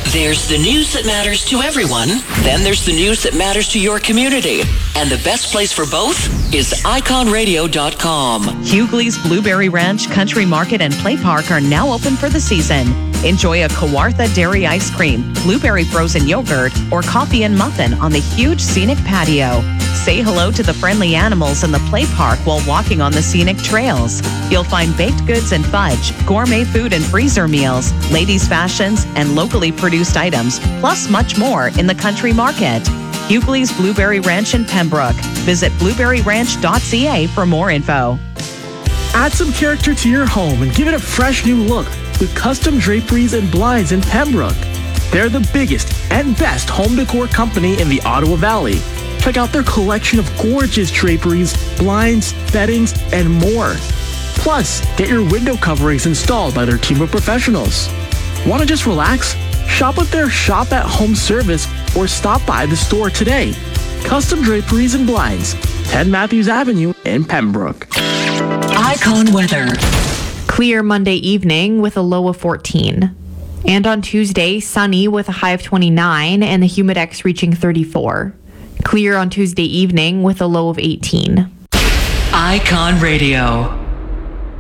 There's the news that matters to everyone. Then there's the news that matters to your community. And the best place for both is iconradio.com. Hughley's Blueberry Ranch Country Market and Play Park are now open for the season. Enjoy a Kawartha dairy ice cream, blueberry frozen yogurt, or coffee and muffin on the huge scenic patio. Say hello to the friendly animals in the play park while walking on the scenic trails. You'll find baked goods and fudge, gourmet food and freezer meals, ladies' fashions, and locally produced items, plus much more in the country market. Hughley's Blueberry Ranch in Pembroke. Visit blueberryranch.ca for more info. Add some character to your home and give it a fresh new look with custom draperies and blinds in Pembroke. They're the biggest and best home decor company in the Ottawa Valley. Check out their collection of gorgeous draperies, blinds, beddings, and more. Plus, get your window coverings installed by their team of professionals. Want to just relax? Shop with their Shop at Home service or stop by the store today. Custom draperies and blinds, 10 Matthews Avenue in Pembroke. Icon weather. Clear Monday evening with a low of 14. And on Tuesday, sunny with a high of 29 and the humidex reaching 34. Clear on Tuesday evening with a low of 18. Icon Radio.